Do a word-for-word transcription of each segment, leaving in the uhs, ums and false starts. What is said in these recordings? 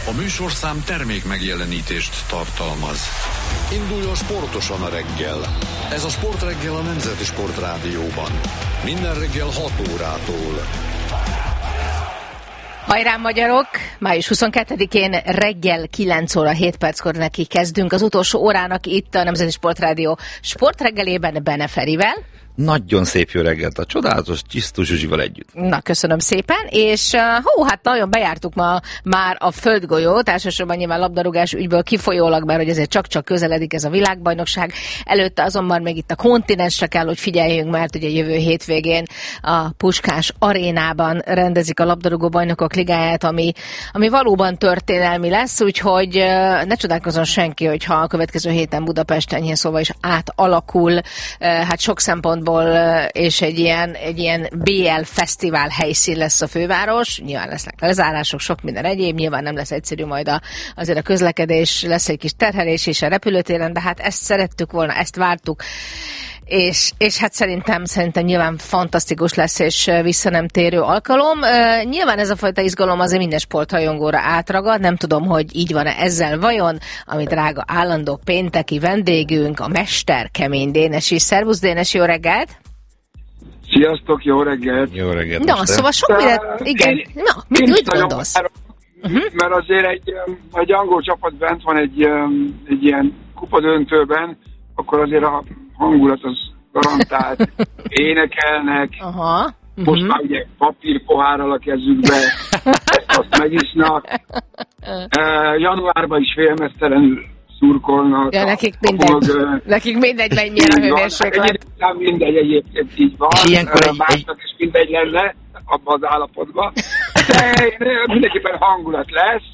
A műsorszám termék megjelenítést tartalmaz. Induljon sportosan a reggel. Ez a Sportreggel a Nemzeti Sportrádióban. Minden reggel hat órától. Hajrá magyarok! május huszonkettedikén reggel kilenc óra hét perckor neki kezdünk az utolsó órának itt a Nemzeti Sportrádió sportreggelében Bene Ferivel. Nagyon szép jó reggelt a csodálatos Csisztó Zsuzsival együtt. Na, köszönöm szépen, és hó, hát nagyon bejártuk ma már a földgolyót, elsősorban nyilván labdarúgás ügyből kifolyólag, mert hogy ezért csak-csak közeledik ez a világbajnokság. Előtte azonban még itt a kontinensre kell, hogy figyeljünk, mert ugye jövő hétvégén a Puskás arénában rendezik a labdarúgó bajnokok ligáját, ami, ami valóban történelmi lesz, úgyhogy ne csodálkozzon senki, hogyha a következő héten Budapesten enyhén szóval is átalakul, hát sok szempontból és egy ilyen, egy ilyen bé el fesztivál helyszín lesz a főváros, nyilván lesznek lezárások, sok minden egyéb, nyilván nem lesz egyszerű majd a, azért a közlekedés, lesz egy kis terhelés is a repülőtéren, de hát ezt szerettük volna, ezt vártuk, és, és hát szerintem, szerintem nyilván fantasztikus lesz, és vissza nem térő alkalom. Uh, nyilván ez a fajta izgalom azért minden sportrajongóra átragad, nem tudom, hogy így van-e ezzel vajon, ami drága állandó pénteki vendégünk, a mester Kemény Dénesi. Szervusz Dénesi, jó reggelt! Sziasztok, jó reggelt! Jó reggelt! Na, szóval sok mindent, igen, én, na, mit, mit gondolsz? Várom, uh-huh. Mert azért egy, egy angol csapat bent van egy, egy ilyen kupadöntőben, akkor azért a hangulat az garantált, énekelnek, aha. Uh-huh. Most már ugye papírpohárral a kezükbe, ezt azt megisznak. Uh, januárban is félmeztelenül szurkolnak. Ja, nekik mindegy, uh, nekik mindegy mennyire a hőmérséklet. Nem mindegy, egyébként így van. Ilyenkor uh, másnak is mindegy lenne abban az állapotban. De mindenképpen hangulat lesz.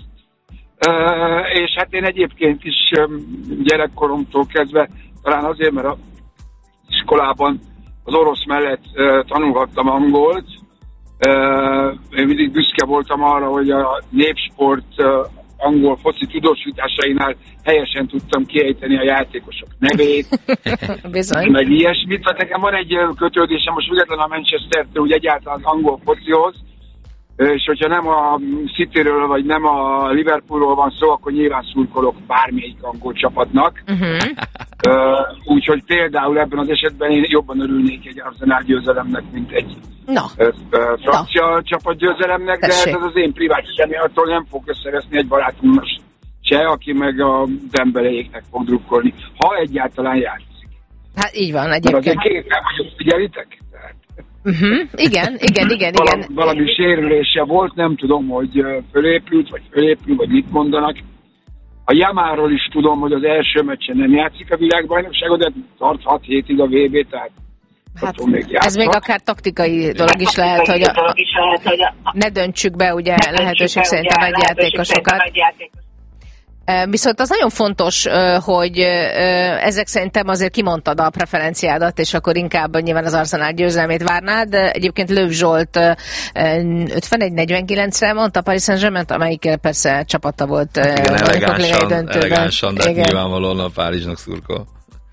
Uh, és hát én egyébként is um, gyerekkoromtól kezdve, talán azért, mert a iskolában az orosz mellett uh, tanulhattam angolt. Uh, én mindig büszke voltam arra, hogy a népsport uh, angol foci tudósításainál helyesen tudtam kiejteni a játékosok nevét. Bizony. Meg ilyesmit. Tehát nekem van egy kötődésem, most független a Manchester-től, úgy egyáltalán az angol focihoz, és hogyha nem a Cityről, vagy nem a Liverpoolról van szó, akkor nyilván szurkolok bármelyik angol csapatnak. Uh-huh. Uh, úgyhogy például ebben az esetben én jobban örülnék egy Arsenal győzelemnek, mint egy no. uh, uh, francia no. csapat győzelemnek, de Tessék. ez az én privát attól nem fog összeveszni egy barátunknak se, aki meg a Dembeleéknek fog drukkolni, ha egyáltalán játszik. Hát így van, egyébként. egyébként. Mert azért képen vagyok, figyelitek? Uh-huh. Igen, igen, igen, valami, igen. Valami sérülése volt, nem tudom, hogy fölépült, vagy fölépül, vagy mit mondanak. A Yamáról is tudom, hogy az első meccsen nem játszik a világbajnokságon, de tart hat hétig a vé bé, tehát hát még ez még akár taktikai dolog is lehet, hogy a, a, ne döntsük be ugye lehetőség szerint a nagy játékosokat. Viszont az nagyon fontos, hogy ezek szerintem azért kimondtad a preferenciádat, és akkor inkább nyilván az Arsenal győzelmét várnád. Egyébként Löw Zsolt ötvenegy negyvenkilencre mondta a Paris Saint-Germain, amelyik persze csapata volt. Igen, elegánsan, elegánsan, de nyilvánvalóan a Párizsnak szurkol.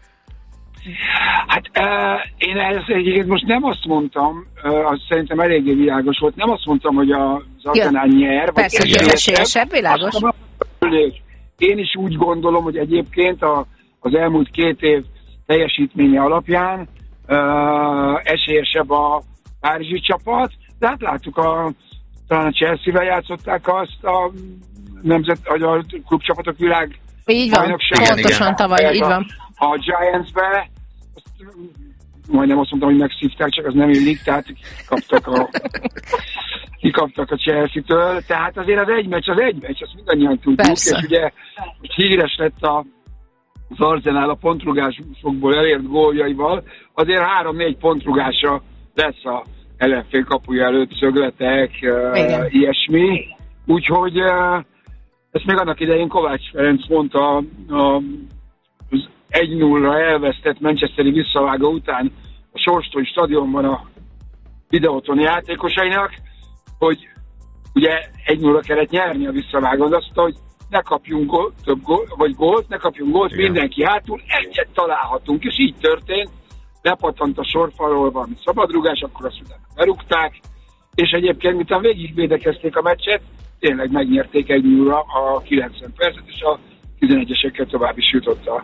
Hát uh, én ez egyébként most nem azt mondtam, uh, az szerintem eléggé világos volt, nem azt mondtam, hogy az Arsenal ja, nyer. Persze, hogy az esélyesebb, világos. Én is úgy gondolom, hogy egyébként a, az elmúlt két év teljesítménye alapján uh, esélyesebb a párizsi csapat, de hát láttuk, a, talán a Chelsea-vel játszották azt a nemzet, a klubcsapatok világ így van, pontosan tavaly, így van. A, a Giants-be, azt, majdnem azt mondtam, hogy megszívták, csak az nem illik, tehát kaptak a kikaptak a Chelsea-től, tehát azért az egy meccs, az egy meccs, azt mindannyian tudjuk, persze. És ugye híres lett a, az Arsenal a pontrugásokból elért góljaival, azért három-négy pontrugása lesz a ellenfél kapuja előtt, szögletek, uh, ilyesmi, úgyhogy uh, ezt még annak idején Kovács Ferenc mondta a, a, az egy nullra elvesztett manchesteri visszavágó után a Sorstony stadionban a Videóton játékosainak, hogy ugye egy nullra kellett nyerni a visszavágón, azt mondta, hogy ne kapjunk gól, több gól, vagy gólt, ne kapjunk gólt, igen. Mindenki hátul, egyet találhatunk, és így történt, lepattant a sorfalról valami szabadrugás, akkor azt utána berúgták, és egyébként miután végigvédekezték a meccset, tényleg megnyerték egy nullra a kilencven percet, és a tizenegyesekkel tovább is jutott a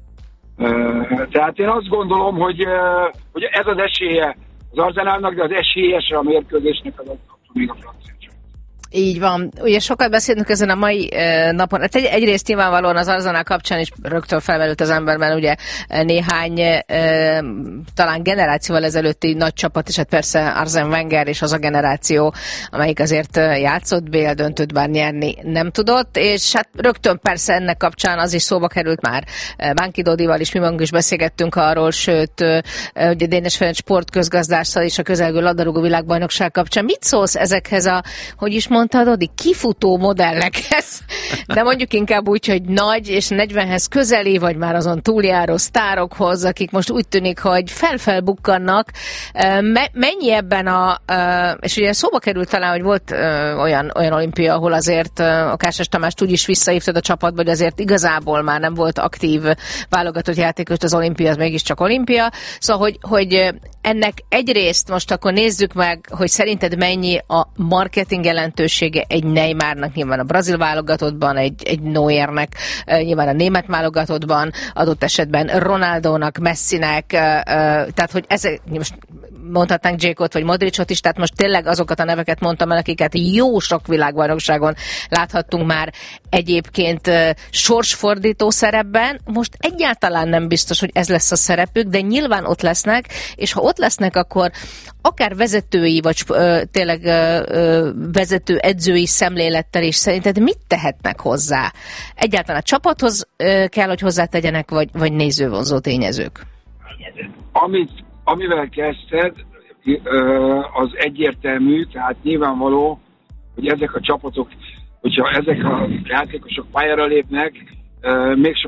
Tehát én azt gondolom, hogy, hogy ez az esélye az Arsenalnak, de az esélyese a mérkőzésnek az attól még a francia. Így van. Ugye sokat beszélünk ezen a mai e, napon. Hát egy, egyrészt nyilvánvalóan az Arsenal kapcsán is rögtön felmerült az emberben ugye néhány e, talán generációval ezelőtti nagy csapat, és hát persze Arsene Wenger és az a generáció, amelyik azért játszott, bé el döntőt bár nyerni nem tudott, és hát rögtön persze ennek kapcsán az is szóba került már. Bánki Dodival is mi magunk is beszélgettünk arról, sőt, ugye Dénes Ferenc sportközgazdásszal is a közelgő labdarúgó világbajnokság kapcsán. Mit szólsz ezekhez a, hogy is mondtad, Odi, kifutó modellekhez, de mondjuk inkább úgy, hogy nagy és negyvenhez közeli, vagy már azon túljáró sztárokhoz, akik most úgy tűnik, hogy felfelbukkannak. Me- mennyi ebben a, és ugye szóba került talán, hogy volt olyan, olyan olimpia, ahol azért a Kásás Tamást úgy is visszahívtad a csapatba, hogy azért igazából már nem volt aktív válogatott játékos, az olimpia, az mégiscsak olimpia. Szóval, hogy, hogy ennek egyrészt most akkor nézzük meg, hogy szerinted mennyi a marketing jelentősége egy Neymarnak, nyilván a brazil válogatottban, egy, egy Neuernek, nyilván a német válogatottban, adott esetben Ronaldónak, Messinek, tehát hogy ezek, most mondhatnánk Dzsékot vagy Modricot is, tehát most tényleg azokat a neveket mondtam el, akiket jó sok világbajnokságon láthattunk már egyébként sorsfordító szerepben. Most egyáltalán nem biztos, hogy ez lesz a szerepük, de nyilván ott lesznek, és ha ott lesznek, akkor akár vezetői, vagy ö, tényleg ö, ö, vezető edzői szemlélettel is szerinted mit tehetnek hozzá? Egyáltalán a csapathoz ö, kell, hogy hozzátegyenek, vagy, vagy nézővonzó tényezők? Amit, amivel kezdted, ö, az egyértelmű, tehát nyilvánvaló, hogy ezek a csapatok, hogyha ezek a játékosok pályára lépnek, ö, még sok